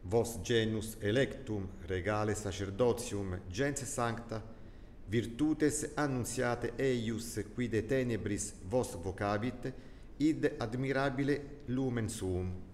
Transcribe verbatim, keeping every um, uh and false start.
vos genus electum, regale sacerdotium, gens sancta, virtutes annunziate eius qui de tenebris vos vocabit, id admirabile lumen suum.